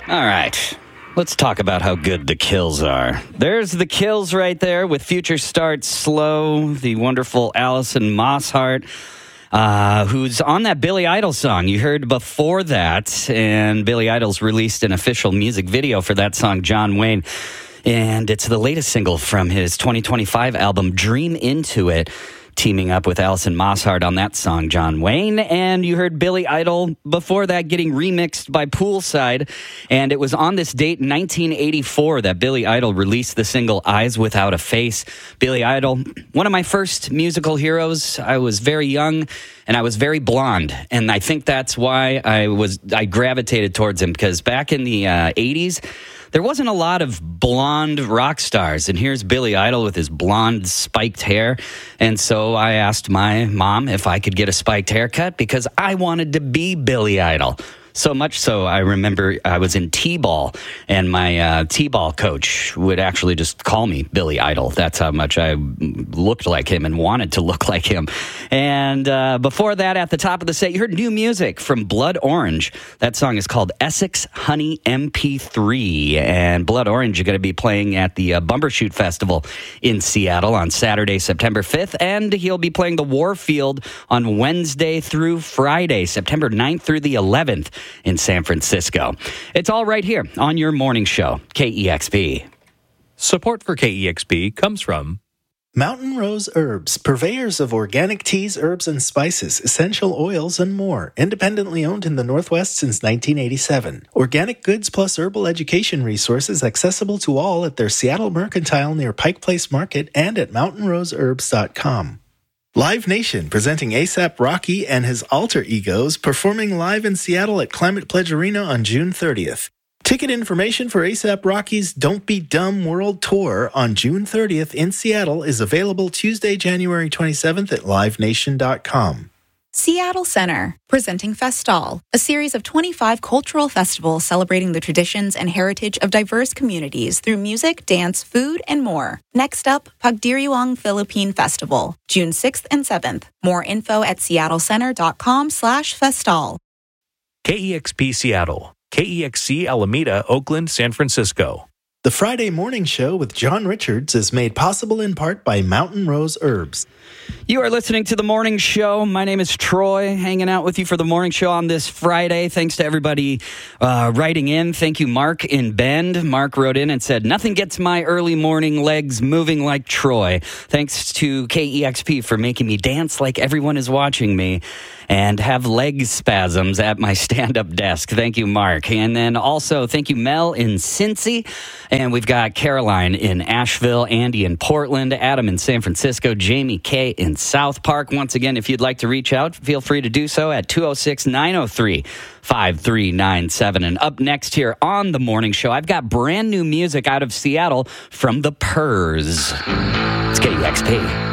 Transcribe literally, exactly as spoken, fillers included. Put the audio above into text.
All right. Let's talk about how good the Kills are. There's the Kills right there with Future Starts Slow, the wonderful Alison Mosshart, uh, who's on that Billy Idol song you heard before that. And Billy Idol's released an official music video for that song, John Wayne. And it's the latest single from his twenty twenty-five album, Dream Into It, teaming up with Alison Mosshart on that song, John Wayne. And you heard Billy Idol before that getting remixed by Poolside. And it was on this date in nineteen eighty-four that Billy Idol released the single Eyes Without a Face. Billy Idol, one of my first musical heroes. I was very young and I was very blonde. And I think that's why I was I gravitated towards him, because back in the uh, eighties, there wasn't a lot of blonde rock stars, and here's Billy Idol with his blonde spiked hair. And so I asked my mom if I could get a spiked haircut because I wanted to be Billy Idol. So much so, I remember I was in T-ball, and my uh, T-ball coach would actually just call me Billy Idol. That's how much I looked like him and wanted to look like him. And uh, before that, at the top of the set, you heard new music from Blood Orange. That song is called Essex Honey M P three. And Blood Orange are going to be playing at the uh, Bumbershoot Festival in Seattle on Saturday, September fifth. And he'll be playing the Warfield on Wednesday through Friday, September ninth through the eleventh. In San Francisco. It's all right here on your morning show, K E X P. Support for K E X P comes from Mountain Rose Herbs, purveyors of organic teas, herbs, and spices, essential oils, and more. Independently owned in the Northwest since nineteen eighty-seven. Organic goods plus herbal education resources accessible to all at their Seattle Mercantile near Pike Place Market and at mountain rose herbs dot com. Live Nation, presenting A$AP Rocky and his alter egos, performing live in Seattle at Climate Pledge Arena on June thirtieth. Ticket information for A$AP Rocky's Don't Be Dumb World Tour on June thirtieth in Seattle is available Tuesday, January twenty-seventh at live nation dot com. Seattle Center, presenting Festal, a series of twenty-five cultural festivals celebrating the traditions and heritage of diverse communities through music, dance, food, and more. Next up, Pagdiriwang Philippine Festival, June sixth and seventh. More info at seattle center dot com slash festal. K E X P Seattle, K E X C Alameda, Oakland, San Francisco. The Friday Morning Show with John Richards is made possible in part by Mountain Rose Herbs. You are listening to The Morning Show. My name is Troy, hanging out with you for The Morning Show on this Friday. Thanks to everybody uh, writing in. Thank you, Mark in Bend. Mark wrote in and said, nothing gets my early morning legs moving like Troy. Thanks to K E X P for making me dance like everyone is watching me and have leg spasms at my stand-up desk. Thank you, Mark. And then also, thank you, Mel in Cincy. And we've got Caroline in Asheville, Andy in Portland, Adam in San Francisco, Jamie K in South Park. Once again, if you'd like to reach out, feel free to do so at two oh six, nine oh three, five three nine seven. And up next here on The Morning Show, I've got brand new music out of Seattle from The Purrs. It's K E X P.